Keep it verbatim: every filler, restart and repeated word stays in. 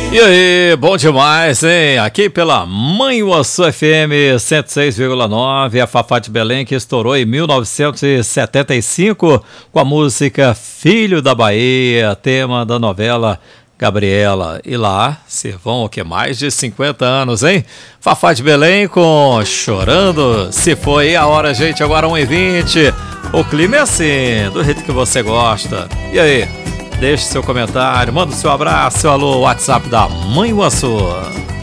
E aí, bom demais, hein? Aqui pela Manhuaçu F M cento e seis vírgula nove, a Fafá de Belém, que estourou em mil novecentos e setenta e cinco com a música Filho da Bahia, tema da novela Gabriela. E lá se vão o que? Mais de cinquenta anos, hein? Fafá de Belém com Chorando Se Foi. A hora, gente, agora uma e vinte. O clima é assim, do jeito que você gosta. E aí? Deixe seu comentário, manda o seu abraço, seu alô, WhatsApp da Manhuaçu.